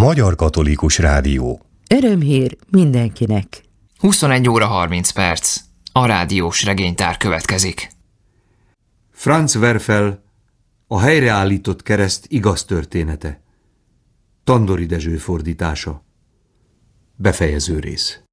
Magyar Katolikus Rádió. Örömhír mindenkinek. 21 óra 30 perc. A rádiós regénytár következik. Franz Werfel, a helyreállított kereszt igaz története. Tandori Dezső fordítása. Befejező rész.